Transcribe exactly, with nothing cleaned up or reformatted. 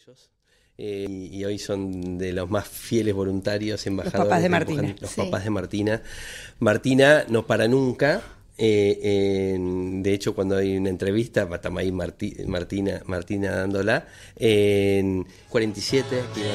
ellos. Eh, y, y hoy son de los más fieles voluntarios, embajadores. Los papás de de Martina. Empujan- Los Sí. papás de Martina. Martina no para nunca. Eh, en- de hecho, cuando hay una entrevista, estamos ahí Marti- Martina, Martina dándola. En cuarenta y siete, que